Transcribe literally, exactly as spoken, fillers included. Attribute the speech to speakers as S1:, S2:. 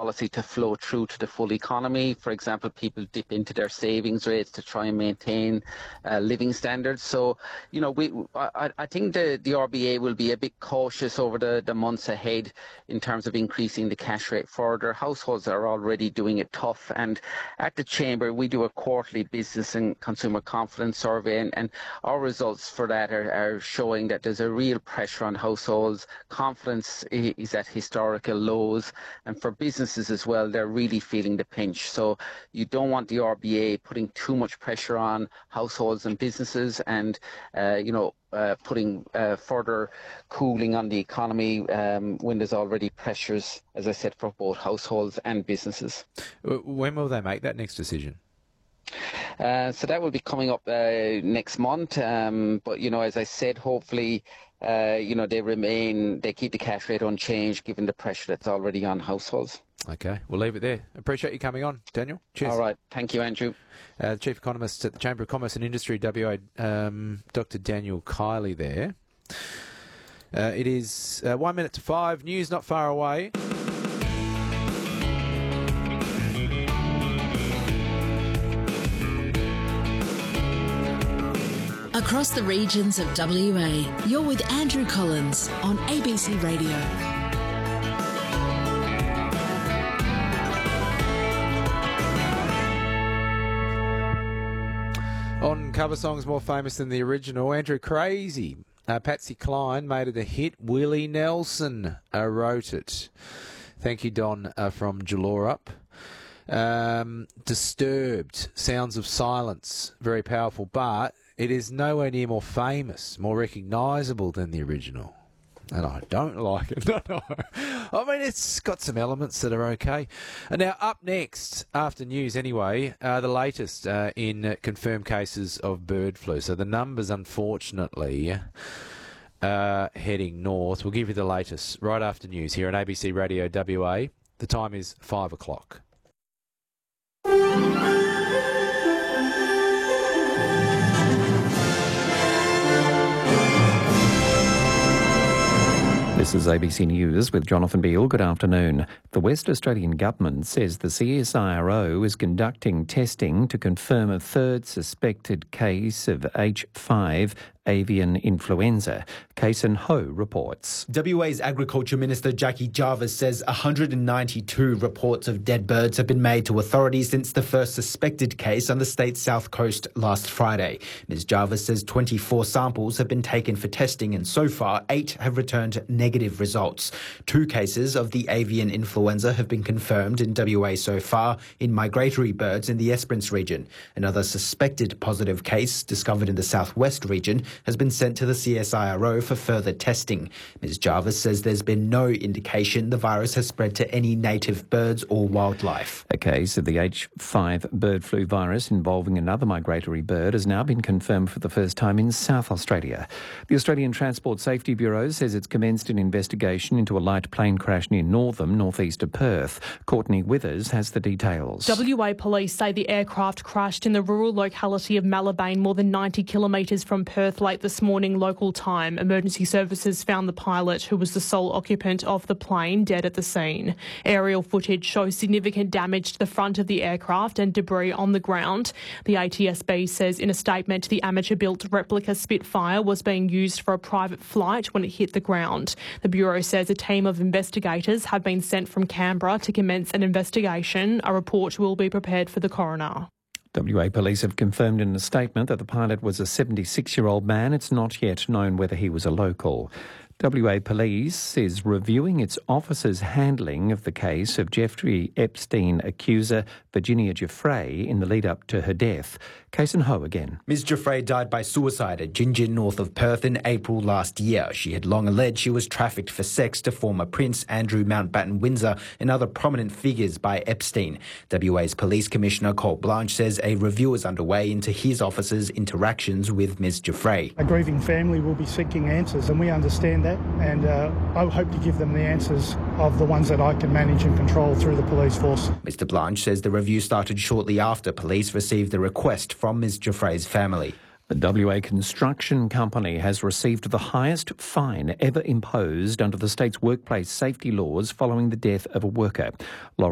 S1: policy to flow through to the full economy. For example, people dip into their savings rates to try and maintain uh, living standards. So, you know, we I, I think the, the R B A will be a bit cautious over the, the months ahead in terms of increasing the cash rate further. Households are already doing it tough, and at the Chamber we do a quarterly business and consumer confidence survey, and, and our results for that are, are showing that there's a real pressure on households. Confidence is at historical lows, and for businesses as well, they're really feeling the pinch. So you don't want the R B A putting too much pressure on households and businesses, and uh, you know uh, putting uh, further cooling on the economy um, when there's already pressures, as I said, for both households and businesses.
S2: When will they make that next decision?
S1: Uh, so that will be coming up uh, next month. Um, but, you know, as I said, hopefully, uh, you know, they remain, they keep the cash rate unchanged given the pressure that's already on households.
S2: Okay, we'll leave it there. Appreciate you coming on, Daniel. Cheers.
S1: All right. Thank you, Andrew.
S2: Uh, the Chief Economist at the Chamber of Commerce and Industry, W A, um, Doctor Daniel Kiely there. Uh, it is uh, one minute to five. News not far away.
S3: Across the regions of W A, you're with Andrew Collins on A B C Radio.
S2: On cover songs more famous than the original, Andrew Crazy. Uh, Patsy Cline made it a hit. Willie Nelson uh, wrote it. Thank you, Don, uh, from Jalorup. Um, Disturbed, Sounds of Silence, very powerful, but it is nowhere near more famous, more recognisable than the original. And I don't like it. No, no. I mean, it's got some elements that are okay. And now, up next, after news anyway, uh, the latest uh, in uh, confirmed cases of bird flu. So the numbers, unfortunately, uh, heading north. We'll give you the latest right after news here on A B C Radio W A. The time is five o'clock.
S4: This is A B C News with Jonathan Beale. Good afternoon. The West Australian Government says the C S I R O is conducting testing to confirm a third suspected case of H five avian influenza. Kason Ho reports.
S5: W A's Agriculture Minister Jackie Jarvis says one hundred ninety-two reports of dead birds have been made to authorities since the first suspected case on the state's south coast last Friday. Miz Jarvis says twenty-four samples have been taken for testing, and so far eight have returned negative results. Two cases of the avian influenza have been confirmed in W A so far in migratory birds in the Esperance region. Another suspected positive case discovered in the southwest region has been sent to the C S I R O for further testing. Miz Jarvis says there's been no indication the virus has spread to any native birds or wildlife.
S4: A case of the H five bird flu virus involving another migratory bird has now been confirmed for the first time in South Australia. The Australian Transport Safety Bureau says it's commenced an investigation into a light plane crash near Northam, northeast of Perth. Courtney Withers has the details.
S6: W A police say the aircraft crashed in the rural locality of Malabane, more than ninety kilometres from Perth, late this morning local time. Emergency services found the pilot, who was the sole occupant of the plane, dead at the scene. Aerial footage shows significant damage to the front of the aircraft and debris on the ground. The A T S B says in a statement the amateur-built replica Spitfire was being used for a private flight when it hit the ground. The Bureau says a team of investigators have been sent from Canberra to commence an investigation. A report will be prepared for the coroner.
S4: W A police have confirmed in a statement that the pilot was a seventy-six-year-old man. It's not yet known whether he was a local. W A Police is reviewing its officers' handling of the case of Jeffrey Epstein accuser Virginia Giuffre in the lead-up to her death. Kason Ho again.
S5: Miz Giuffre died by suicide at Gingin, north of Perth, in April last year. She had long alleged she was trafficked for sex to former Prince Andrew Mountbatten Windsor and other prominent figures by Epstein. W A's Police Commissioner Colt Blanche says a review is underway into his officers' interactions with Miz Giuffre.
S7: A grieving family will be seeking answers, and we understand that, and uh, I hope to give them the answers of the ones that I can manage and control through the police force.
S5: Mister Blanche says the review started shortly after police received the request from Miz Giuffre's family.
S4: The W A construction company has received the highest fine ever imposed under the state's workplace safety laws following the death of a worker.